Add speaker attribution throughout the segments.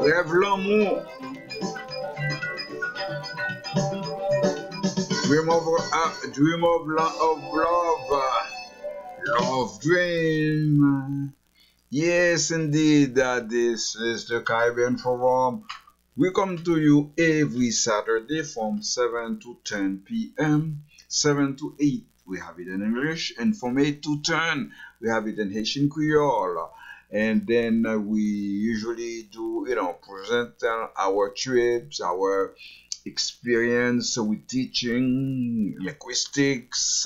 Speaker 1: Rêve l'amour. Dream of love. Love dream. Yes, indeed. This is the Caribbean Forum. We come to you every Saturday from 7 to 10 p.m. 7 to 8, we have it in English. And from 8 to 10, we have it in Haitian Creole. And then we usually do, present our trips, our experience with teaching, linguistics,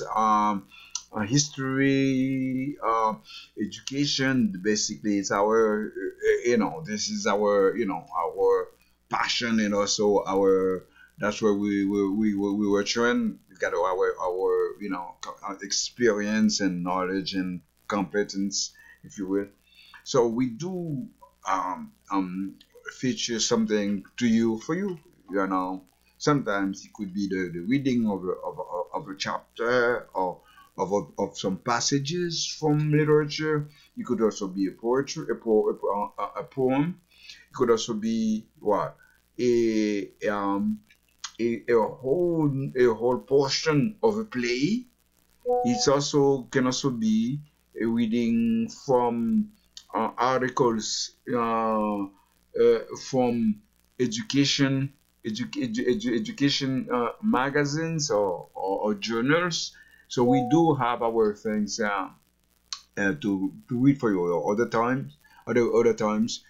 Speaker 1: history, education. Basically, it's our, this is our, our passion, and also our. That's where we were trying. We got our experience and knowledge and competence, if you will. So we do feature something to you for you. Sometimes it could be the reading of a chapter, or of some passages from literature. It could also be a poetry, a poem. It could also be what a whole portion of a play. It also can also be a reading from articles from education magazines, or journals. So we do have our things to read for you. Other times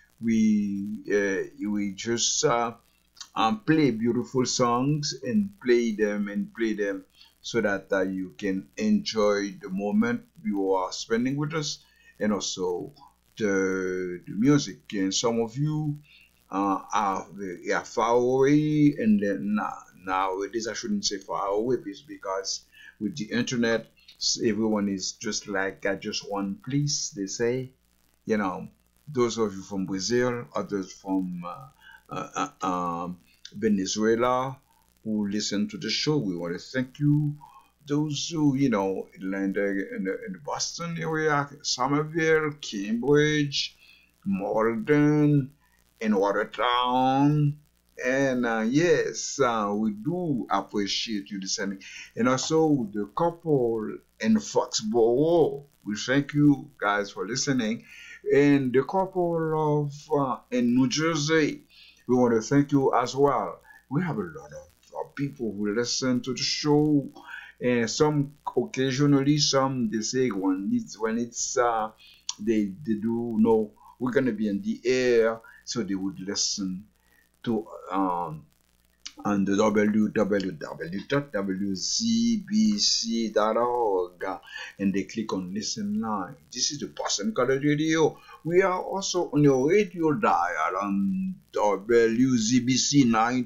Speaker 1: we just play beautiful songs and play them so that you can enjoy the moment you are spending with us, and also the music. And some of you are far away, and then nowadays I shouldn't say far away, because with the internet, everyone is just like at just one place. They say, those of you from Brazil, others from Venezuela who listen to the show, we want to thank you. Those who, in the Boston area, Somerville, Cambridge, Malden, in Watertown, and yes, we do appreciate you listening. And also the couple in Foxborough, we thank you guys for listening. And the couple of in New Jersey, we want to thank you as well. We have a lot of people who listen to the show, and some occasionally, some they say when it's they do know we're gonna be in the air, so they would listen to on the www.wzbc.org, and they click on listen live. This is the Boston College Radio. We are also on your radio dial on WZBC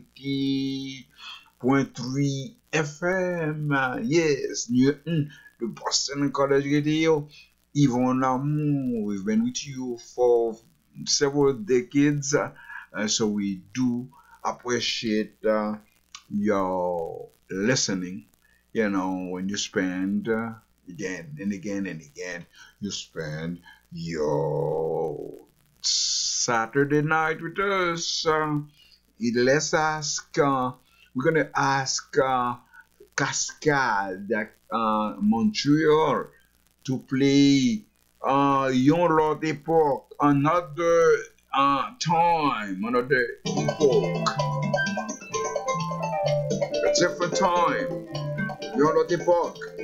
Speaker 1: 90.3 FM. Yes, Newton, the Boston College Radio. Yvonne Lamour, we've been with you for several decades, so we do appreciate your listening. When you spend again and again and again, you spend your Saturday night with us. Let's ask. We're gonna ask Cascade Montreal to play Yon Lot Epoch another time, another epoch, a different time. Yon Lot Epoch.